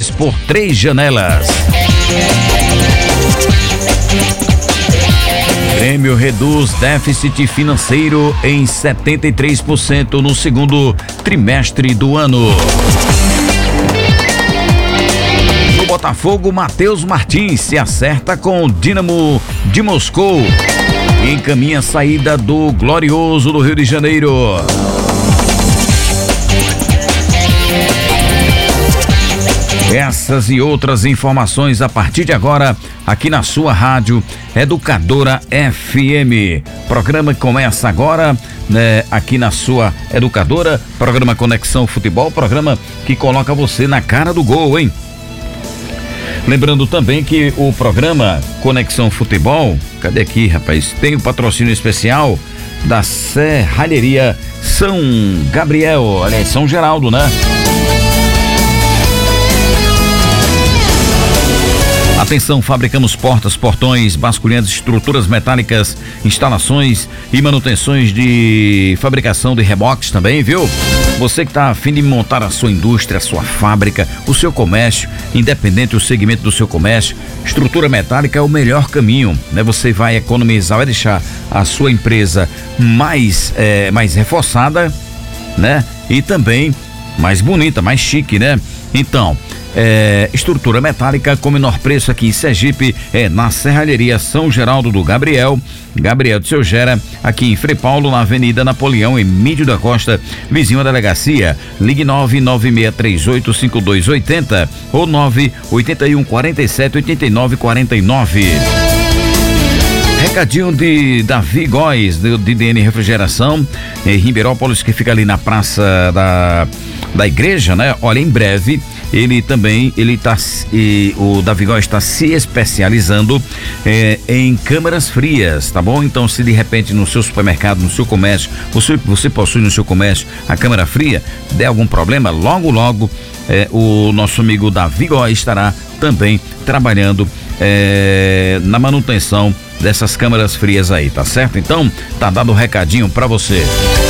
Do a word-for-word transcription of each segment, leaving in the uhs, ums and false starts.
imóveis por três janelas. Grêmio reduz déficit financeiro em setenta e três por cento no segundo trimestre do ano. No Botafogo, Matheus Martins se acerta com o Dínamo de Moscou e encaminha a saída do Glorioso do Rio de Janeiro. Essas e outras informações a partir de agora, aqui na sua rádio Educadora F M. Programa que começa agora, né, aqui na sua Educadora, programa Conexão Futebol, programa que coloca você na cara do gol, hein? Lembrando também que o programa Conexão Futebol, cadê aqui, rapaz? Tem o patrocínio especial da Serralheria São Gabriel, aliás, São Geraldo, né? Atenção, fabricamos portas, portões, basculhantes, estruturas metálicas, instalações e manutenções de fabricação de reboques também, viu? Você que está a fim de montar a sua indústria, a sua fábrica, o seu comércio, independente do segmento do seu comércio, estrutura metálica é o melhor caminho, né? Você vai economizar, vai deixar a sua empresa mais, é, mais reforçada, né? E também mais bonita, mais chique, né? Então, É, estrutura metálica com menor preço aqui em Sergipe é na Serralheria São Geraldo do Gabriel, Gabriel de Seu Gera, aqui em Frei Paulo, na Avenida Napoleão Emílio da Costa, vizinho à delegacia. Ligue nove nove seis três oito cinco dois oito zero ou nove oito um quatro sete oito nove quatro nove. Recadinho de Davi Góes, de, de D N Refrigeração, em Ribeirópolis, que fica ali na praça da, da igreja, né? Olha, em breve ele também, ele tá, e, o Davi Góes está se especializando eh, em câmaras frias, tá bom? Então, se de repente no seu supermercado, no seu comércio, você, você possui no seu comércio a câmara fria, der algum problema, logo, logo eh, o nosso amigo Davi Góes estará também trabalhando eh, na manutenção dessas câmaras frias aí, tá certo? Então, tá dado o recadinho pra você.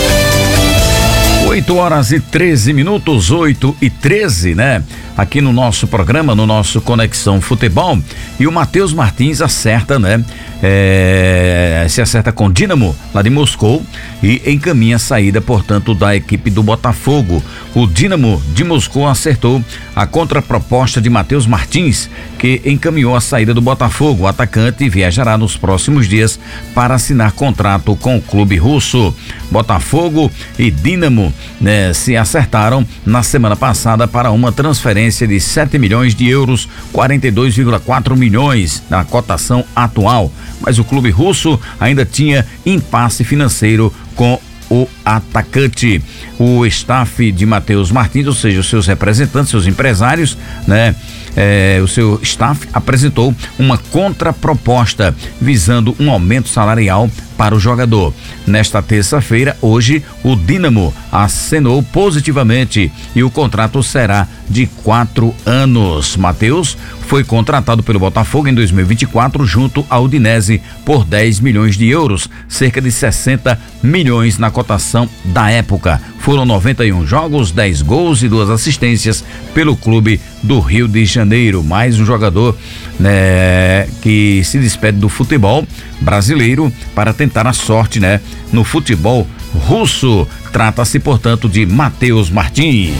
oito horas e treze minutos, oito e treze, né? Aqui no nosso programa, no nosso Conexão Futebol. E o Matheus Martins acerta, né? É, se acerta com o Dínamo, lá de Moscou, e encaminha a saída, portanto, da equipe do Botafogo. O Dínamo de Moscou acertou a contraproposta de Matheus Martins, que encaminhou a saída do Botafogo. O atacante viajará nos próximos dias para assinar contrato com o clube russo. Botafogo e Dínamo, né, se acertaram na semana passada para uma transferência de sete milhões de euros, quarenta e dois vírgula quatro milhões na cotação atual. Mas o clube russo ainda tinha impasse financeiro com o atacante. O staff de Matheus Martins, ou seja, os seus representantes, seus empresários, né? É, o seu staff apresentou uma contraproposta visando um aumento salarial para o jogador. Nesta terça-feira, hoje, o Dínamo acenou positivamente e o contrato será de quatro anos. Matheus foi contratado pelo Botafogo em dois mil e vinte e quatro junto ao Udinese por dez milhões de euros, cerca de sessenta milhões na cotação da época. Foram noventa e um jogos, dez gols e duas assistências pelo clube do Rio de Janeiro. Mais um jogador, né, que se despede do futebol brasileiro para tentar a sorte, né, no futebol russo. Trata-se, portanto, de Matheus Martins.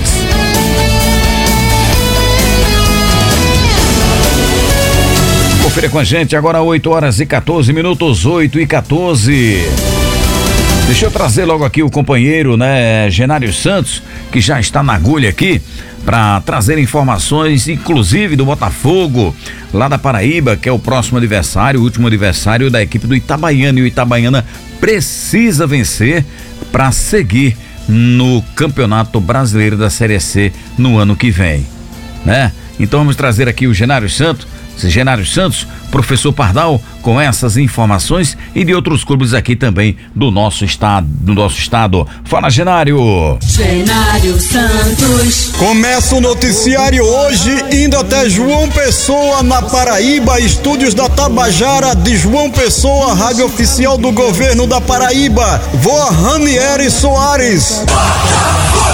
Confira com a gente agora, oito horas e quatorze minutos, oito e quatorze. Deixa eu trazer logo aqui o companheiro, né, Genário Santos, que já está na agulha aqui para trazer informações, inclusive do Botafogo, lá da Paraíba, que é o próximo adversário, o último adversário da equipe do Itabaiana. E o Itabaiana precisa vencer para seguir no Campeonato Brasileiro da Série C no ano que vem, né? Então vamos trazer aqui o Genário Santos. Genário Santos, professor Pardal, com essas informações e de outros clubes aqui também do nosso estado, do nosso estado. Fala, Genário. Genário Santos. Começa o noticiário hoje, indo até João Pessoa, na Paraíba, estúdios da Tabajara de João Pessoa, rádio oficial do governo da Paraíba. Voa Ranieri Soares.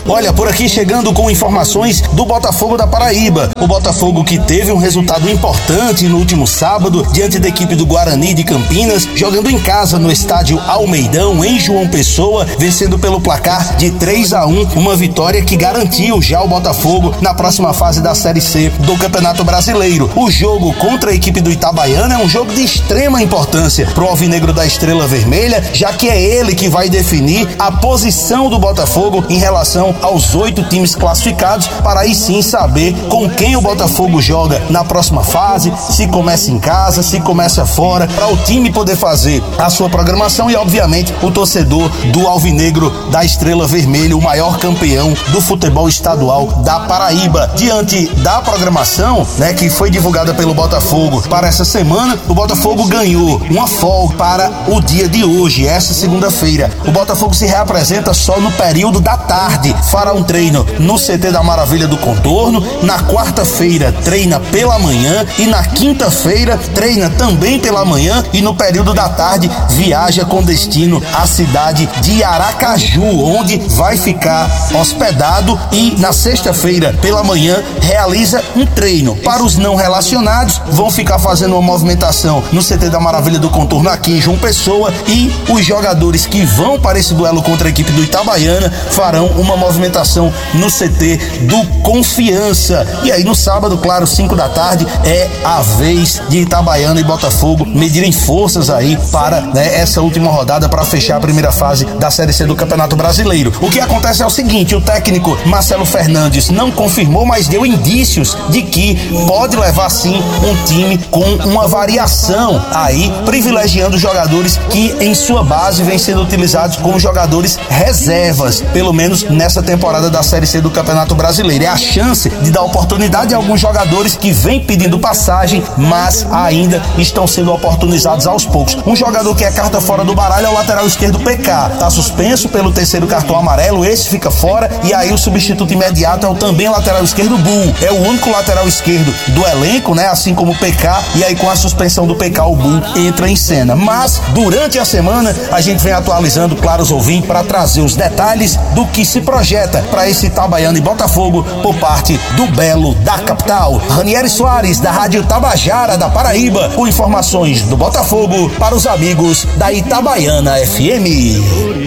Olha, por aqui chegando com informações do Botafogo da Paraíba. O Botafogo que teve um resultado importante no último sábado diante da equipe do Guarani de Campinas, jogando em casa no estádio Almeidão, em João Pessoa, vencendo pelo placar de três a um, uma vitória que garantiu já o Botafogo na próxima fase da Série C do Campeonato Brasileiro. O jogo contra a equipe do Itabaiana é um jogo de extrema importância pro alvinegro da Estrela Vermelha, já que é ele que vai definir a posição do Botafogo em relação aos oito times classificados, para aí sim saber com quem o Botafogo joga na próxima fase, se começa em casa, se começa fora, para o time poder fazer a sua programação e, obviamente, o torcedor do alvinegro da Estrela Vermelha, o maior campeão do futebol estadual da Paraíba. Diante da programação, né, que foi divulgada pelo Botafogo para essa semana, o Botafogo ganhou uma folga para o dia de hoje, essa segunda-feira. O Botafogo se reapresenta só no período da tarde, fará um treino no C T da Maravilha do Contorno, na quarta-feira treina pela manhã e na quinta-feira treina também pela manhã e no período da tarde viaja com destino à cidade de Aracaju, onde vai ficar hospedado, e na sexta-feira pela manhã realiza um treino. Para os não relacionados, vão ficar fazendo uma movimentação no C T da Maravilha do Contorno aqui em João Pessoa, e os jogadores que vão para esse duelo contra a equipe do Itabaiana farão uma movimentação no C T do Confiança. E aí no sábado, claro, cinco da tarde, é a vez de Itabaiana e Botafogo medirem forças aí para, né, essa última rodada para fechar a primeira fase da Série C do Campeonato Brasileiro. O que acontece é o seguinte: o técnico Marcelo Fernandes não confirmou, mas deu indícios de que pode levar sim um time com uma variação aí, privilegiando jogadores que em sua base vêm sendo utilizados como jogadores reservas, pelo menos nessa temporada da Série C do Campeonato Brasileiro. É a chance de dar oportunidade a alguns jogadores que vêm pedindo passagem, mas ainda estão sendo oportunizados aos poucos. Um jogador que é carta fora do baralho é o lateral esquerdo P K, tá suspenso pelo terceiro cartão amarelo, esse fica fora, e aí o substituto imediato é o também lateral esquerdo Bull, é o único lateral esquerdo do elenco, né, assim como o P K, e aí com a suspensão do P K o Bull entra em cena. Mas durante a semana a gente vem atualizando, claro, os ouvintes, para trazer os detalhes do que se projeta para esse Itabaiana e Botafogo por parte do Belo da capital. Ranieri Soares, da Rádio Tabajara da Paraíba, com informações do Botafogo para os amigos da Itabaiana F M.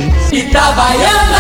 Itabaiana,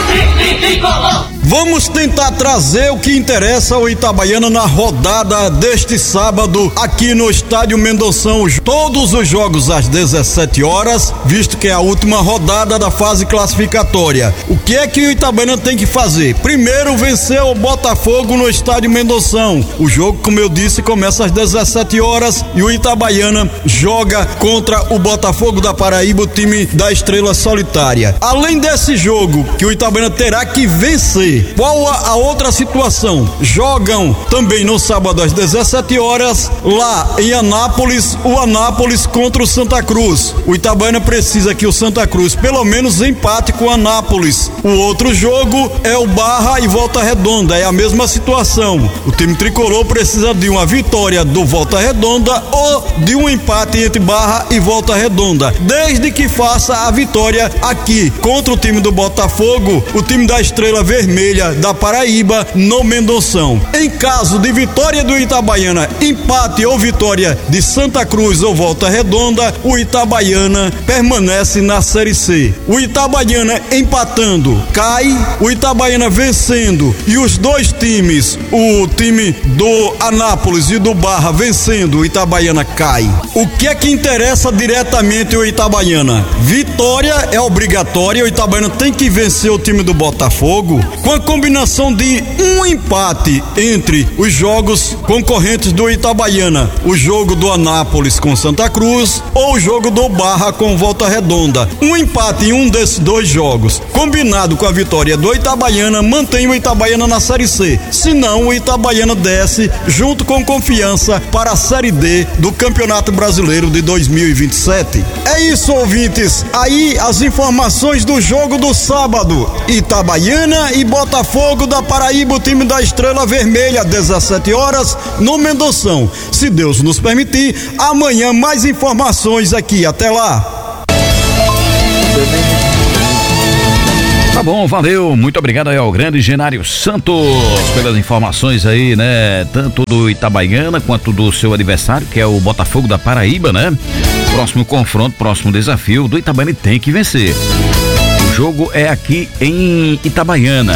vamos tentar trazer o que interessa ao Itabaiana na rodada deste sábado aqui no Estádio Mendonção. Todos os jogos às dezessete horas, visto que é a última rodada da fase classificatória. O que é que o Itabaiana tem que fazer? Primeiro, vencer o Botafogo no Estádio Mendonção. O jogo, como eu disse, começa às dezessete horas e o Itabaiana joga contra o Botafogo da Paraíba, o time da Estrela Solitária. Além desse jogo que o Itabaiana terá que vencer, qual a, a outra situação? Jogam também no sábado às dezessete horas lá em Anápolis, o Anápolis contra o Santa Cruz. O Itabaiana precisa que o Santa Cruz pelo menos empate com o Anápolis. O outro jogo é o Barra e Volta Redonda, é a mesma situação. O time tricolor precisa de uma vitória do Volta Redonda ou de um empate entre Barra e Volta Redonda, desde que faça a vitória aqui contra o time do Botafogo, o time da Estrela Vermelha da Paraíba, no Mendonção. Em caso de vitória do Itabaiana, empate ou vitória de Santa Cruz ou Volta Redonda, o Itabaiana permanece na Série C. O Itabaiana empatando cai, o Itabaiana vencendo e os dois times, o time do Anápolis e do Barra vencendo, o Itabaiana cai. O que é que interessa diretamente o Itabaiana? Vitória é obrigatória, o Itabaiana tem que vencer o time do Botafogo com a combinação de um empate entre os jogos concorrentes do Itabaiana, o jogo do Anápolis com Santa Cruz ou o jogo do Barra com Volta Redonda. Um empate em um desses dois jogos, combinado com a vitória do Itabaiana, mantém o Itabaiana na Série C. Se não, o Itabaiana desce junto com Confiança para a Série D do Campeonato Brasileiro de dois mil e vinte e sete. É isso, ouvintes. Aí as informações do jogo do sábado. Itabaiana e Botafogo da Paraíba, o time da Estrela Vermelha, dezessete horas, no Mendonção. Se Deus nos permitir, amanhã mais informações aqui. Até lá. Tá bom, valeu, muito obrigado aí ao grande Genário Santos pelas informações aí, né, tanto do Itabaiana quanto do seu adversário, que é o Botafogo da Paraíba, né? Próximo confronto, próximo desafio do Itabaiana tem que vencer. O jogo é aqui em Itabaiana.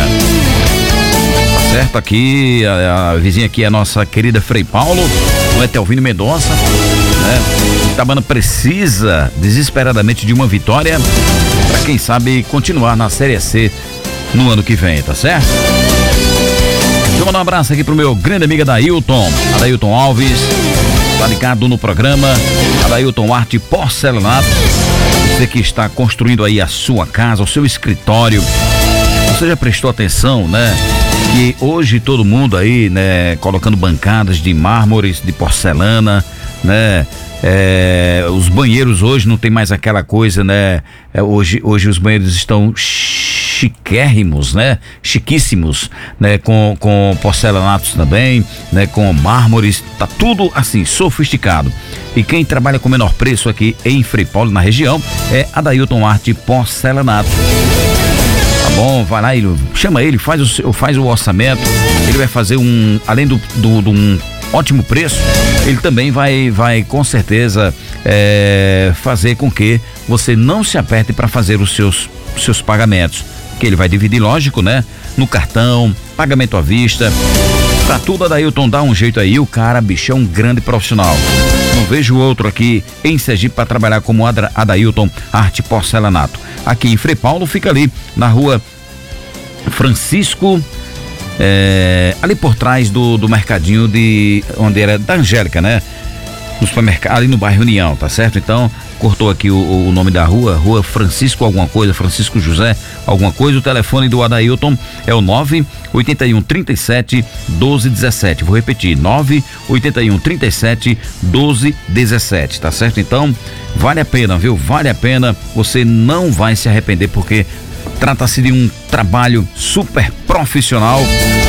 Tá certo? Aqui, a, a vizinha aqui é a nossa querida Frei Paulo, não é Telvino Mendonça, né? Itabaiana precisa desesperadamente de uma vitória para quem sabe continuar na Série C no ano que vem, tá certo? Deixa eu mandar um abraço aqui pro meu grande amigo Adailton, Adailton Alves, tá ligado no programa, Adailton Arte Porcelanato, você que está construindo aí a sua casa, o seu escritório, você já prestou atenção, né? Que hoje todo mundo aí, né, colocando bancadas de mármores, de porcelana, né? É, os banheiros hoje não tem mais aquela coisa, né? É, hoje, hoje os banheiros estão chiquérrimos, né? Chiquíssimos, né? Com, com porcelanatos também, né? Com mármores, tá tudo assim, sofisticado. E quem trabalha com menor preço aqui em Frei Paulo, na região, é Adailton Arte Porcelanato. Tá bom, vai lá, ele, chama ele, faz o, seu, faz o orçamento, ele vai fazer um, além do, do, do um ótimo preço, ele também vai, vai com certeza é, fazer com que você não se aperte para fazer os seus, seus pagamentos, que ele vai dividir, lógico, né? No cartão, pagamento à vista, pra tudo. Adailton dá um jeito aí, o cara, bicho, é um grande profissional. Não vejo outro aqui em Sergipe para trabalhar como Adailton Arte Porcelanato. Aqui em Frei Paulo, fica ali na rua Francisco, É, ali por trás do, do mercadinho de onde era da Angélica, né? No supermercado, ali no bairro União, tá certo? Então, cortou aqui o, o nome da rua, rua Francisco alguma coisa, Francisco José alguma coisa. O telefone do Adailton é o nove oito um, trinta e sete, doze, dezessete. Vou repetir, nove oito um, trinta e sete, doze, dezessete, tá certo? Então, vale a pena, viu? Vale a pena, você não vai se arrepender, porque trata-se de um trabalho super profissional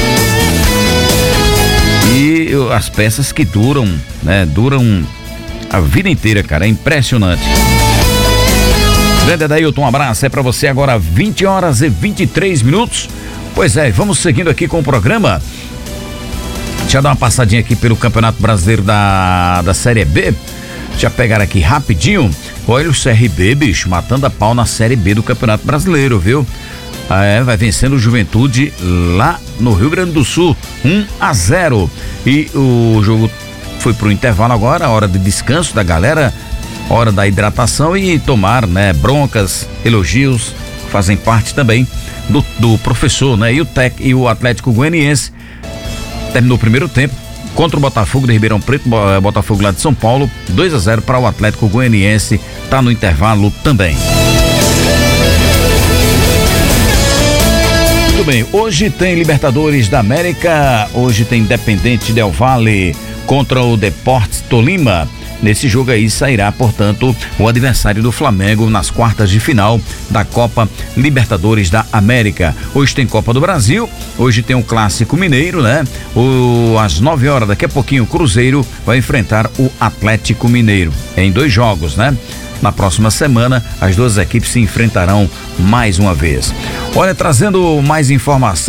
e as peças que duram, né? Duram a vida inteira, cara, é impressionante. Grande Adailton, um abraço, é pra você agora, vinte horas e vinte e três minutos. Pois é, vamos seguindo aqui com o programa. Deixa eu dar uma passadinha aqui pelo Campeonato Brasileiro da, da Série B. Já pegar aqui rapidinho. Olha o C R B, bicho, matando a pau na Série B do Campeonato Brasileiro, viu? Ah, é, vai vencendo o Juventude lá no Rio Grande do Sul, um a zero. E o jogo foi pro intervalo agora, hora de descanso da galera, hora da hidratação e tomar, né, broncas, elogios, fazem parte também do, do professor, né? E o, tec, e o Atlético Goianiense terminou o primeiro tempo contra o Botafogo de Ribeirão Preto, Botafogo lá de São Paulo, dois a zero para o Atlético Goianiense, tá no intervalo também. Muito bem, hoje tem Libertadores da América, hoje tem Independente Del Valle contra o Deportes Tolima. Nesse jogo aí sairá, portanto, o adversário do Flamengo nas quartas de final da Copa Libertadores da América. Hoje tem Copa do Brasil, hoje tem o Clássico Mineiro, né? O, às nove horas, daqui a pouquinho, o Cruzeiro vai enfrentar o Atlético Mineiro em dois jogos, né? Na próxima semana, as duas equipes se enfrentarão mais uma vez. Olha, trazendo mais informação